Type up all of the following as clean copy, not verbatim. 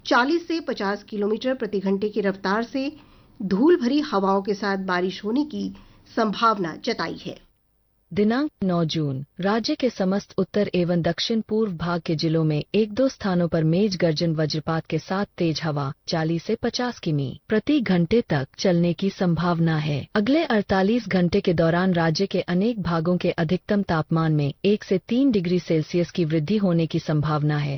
40 से 50 किलोमीटर प्रति घंटे की रफ्तार से धूल भरी हवाओं के साथ बारिश होने की संभावना जताई है। दिनांक 9 जून राज्य के समस्त उत्तर एवं दक्षिण पूर्व भाग के जिलों में 1-2 स्थानों पर मेघ गर्जन वज्रपात के साथ तेज हवा 40 से 50 किमी प्रति घंटे तक चलने की संभावना है। अगले 48 घंटे के दौरान राज्य के अनेक भागों के अधिकतम तापमान में 1 से 3 डिग्री सेल्सियस की वृद्धि होने की संभावना है।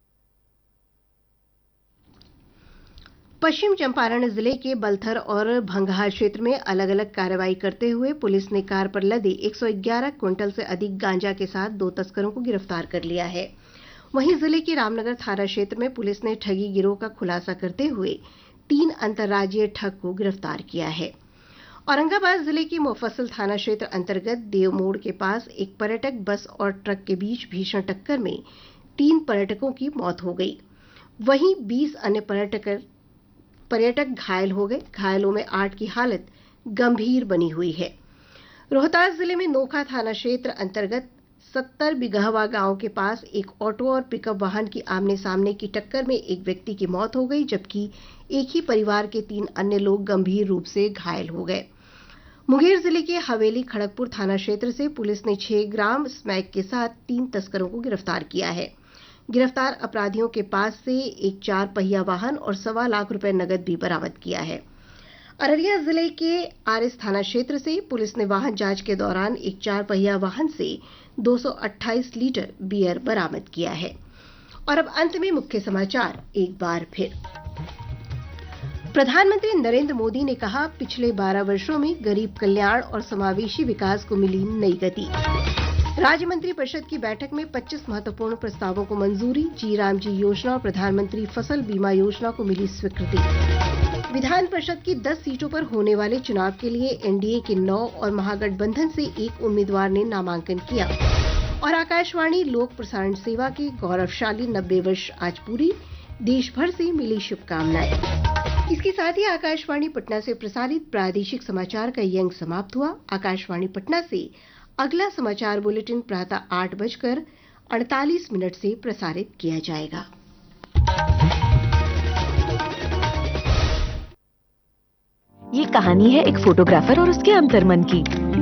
पश्चिम चंपारण जिले के बलथर और भंगहा क्षेत्र में अलग अलग कार्रवाई करते हुए पुलिस ने कार पर लदे 111 क्विंटल से अधिक गांजा के साथ 2 तस्करों को गिरफ्तार कर लिया है। वहीं जिले के रामनगर थाना क्षेत्र में पुलिस ने ठगी गिरोह का खुलासा करते हुए 3 अंतर्राज्यीय ठग को गिरफ्तार किया है। औरंगाबाद जिले के मुफस्सिल थाना क्षेत्र अंतर्गत देव मोड़ के पास एक पर्यटक बस और ट्रक के बीच भीषण टक्कर में 3 पर्यटकों की मौत हो गई। वहीं 20 अन्य पर्यटक घायल हो गए। घायलों में 8 की हालत गंभीर बनी हुई है। रोहतास जिले में नोखा थाना क्षेत्र अंतर्गत 70 बिगहवा गांव के पास एक ऑटो और पिकअप वाहन की आमने सामने की टक्कर में एक व्यक्ति की मौत हो गई, जबकि एक ही परिवार के 3 अन्य लोग गंभीर रूप से घायल हो गए। मुंगेर जिले के हवेली खड़गपुर थाना क्षेत्र से पुलिस ने 6 ग्राम स्मैक के साथ 3 तस्करों को गिरफ्तार किया है। गिरफ्तार अपराधियों के पास से एक 4 पहिया वाहन और 1.25 लाख रुपए नकद भी बरामद किया है। अररिया जिले के आरएस थाना क्षेत्र से पुलिस ने वाहन जांच के दौरान एक 4 पहिया वाहन से 228 लीटर बियर बरामद किया है। और अब अंत में मुख्य समाचार एक बार फिर। प्रधानमंत्री नरेंद्र मोदी ने कहा, पिछले 12 वर्षों में गरीब कल्याण और समावेशी विकास को मिली नई गति। राज्य मंत्रिपरिषद की बैठक में 25 महत्वपूर्ण प्रस्तावों को मंजूरी। जी राम जी योजना और प्रधानमंत्री फसल बीमा योजना को मिली स्वीकृति। विधान परिषद की 10 सीटों पर होने वाले चुनाव के लिए एनडीए के 9 और महागठबंधन से 1 उम्मीदवार ने नामांकन किया। और आकाशवाणी लोक प्रसारण सेवा के गौरवशाली 90 वर्ष आज पूरी, देश भर से मिली शुभकामनाएं। इसके साथ ही आकाशवाणी पटना से प्रसारित प्रादेशिक समाचार का ये अंक समाप्त हुआ। आकाशवाणी पटना से अगला समाचार बुलेटिन प्रातः 8:48 से प्रसारित किया जाएगा। ये कहानी है एक फोटोग्राफर और उसके अंतर्मन की।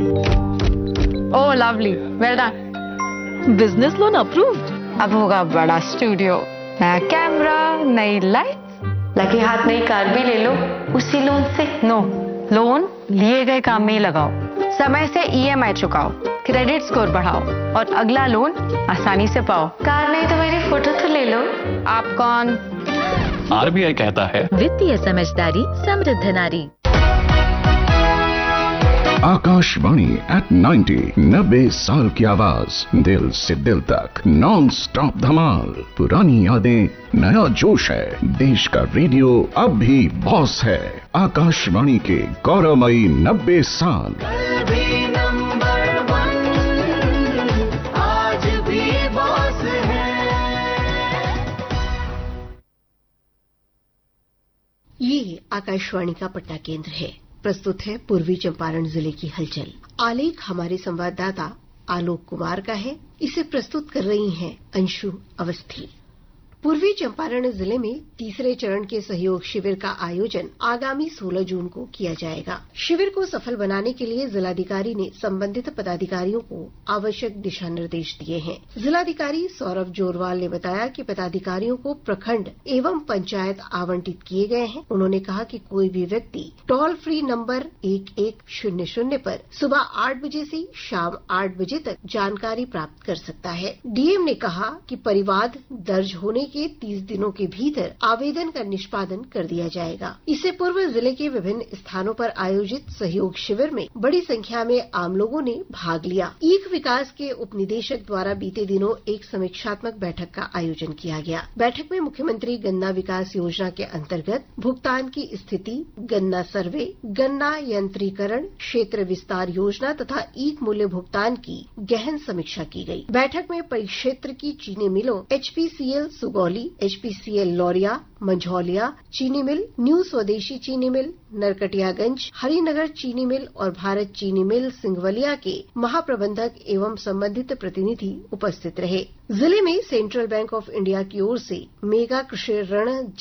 ओह lovely, well done. Business loan approved. अब होगा बड़ा स्टूडियो, नया कैमरा, नई लाइट, लगे हाथ नई कार भी ले लो उसी लोन से। नो, लोन लिए गए काम में ही लगाओ, समय से ईएमआई चुकाओ, क्रेडिट स्कोर बढ़ाओ और अगला लोन आसानी से पाओ। कार नहीं तो मेरी फोटो तो ले लो। आप कौन? आरबीआई कहता है, वित्तीय समझदारी समृद्ध नारी। आकाशवाणी एट 90 साल की आवाज, दिल से दिल तक नॉन स्टॉप धमाल। पुरानी यादें, नया जोश है। देश का रेडियो अब भी बॉस है। आकाशवाणी के गौरवमयी 90 साल। ये आकाशवाणी का पटना केंद्र है। प्रस्तुत है पूर्वी चंपारण जिले की हलचल। आलेख हमारे संवाददाता आलोक कुमार का है। इसे प्रस्तुत कर रही हैं अंशु अवस्थी। पूर्वी चंपारण जिले में तीसरे चरण के सहयोग शिविर का आयोजन आगामी 16 जून को किया जाएगा। शिविर को सफल बनाने के लिए जिलाधिकारी ने संबंधित पदाधिकारियों को आवश्यक दिशा निर्देश दिए हैं। जिलाधिकारी सौरभ जोरवाल ने बताया कि पदाधिकारियों को प्रखंड एवं पंचायत आवंटित किए गए हैं। उन्होंने कहा कि कोई भी व्यक्ति टोल फ्री नंबर 1100 पर सुबह 8 बजे से शाम 8 बजे तक जानकारी प्राप्त कर सकता है। डीएम ने कहा कि परिवाद दर्ज होने के 30 दिनों के भीतर आवेदन का निष्पादन कर दिया जाएगा। इससे पूर्व जिले के विभिन्न स्थानों पर आयोजित सहयोग शिविर में बड़ी संख्या में आम लोगों ने भाग लिया। ईख विकास के उप निदेशक द्वारा बीते दिनों एक समीक्षात्मक बैठक का आयोजन किया गया। बैठक में मुख्यमंत्री गन्ना विकास योजना के अंतर्गत भुगतान की स्थिति, गन्ना सर्वे, गन्ना यंत्रीकरण, क्षेत्र विस्तार योजना तथा ईख मूल्य भुगतान की गहन समीक्षा की गयी। बैठक में परिक्षेत्र की चीनी मिलों एचपीसीएल सुगौली, एचपीसीएल लौरिया, मंझौलिया चीनी मिल, न्यू स्वदेशी चीनी मिल, नरकटियागंज, हरिनगर चीनी मिल और भारत चीनी मिल सिंघवलिया के महाप्रबंधक एवं संबंधित प्रतिनिधि उपस्थित रहे। जिले में सेंट्रल बैंक ऑफ इंडिया की ओर से मेगा कृषि ऋण